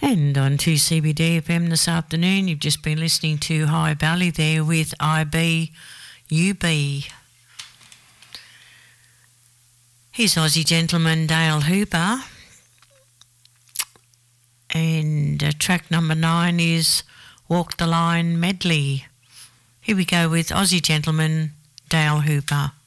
And on 2CBD FM this afternoon, you've just been listening to High Valley there with IBUB. Here's Aussie gentleman Dale Hooper. And track number 9 is Walk the Line Medley. Here we go with Aussie gentleman Dale Hooper.